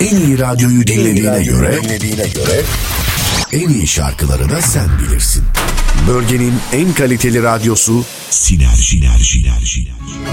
En iyi radyoyu dinlediğine göre en iyi şarkıları da sen bilirsin. Bölgenin en kaliteli radyosu Sinerji.